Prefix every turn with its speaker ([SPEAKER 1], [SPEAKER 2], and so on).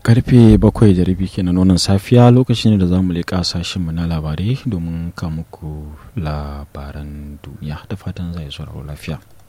[SPEAKER 1] Karfe 7:30 kenan wannan safiya lokacin da za mu leƙa sashenmu na labarai domin ka muku labaran duniya da fatan zai sauraro lafiya.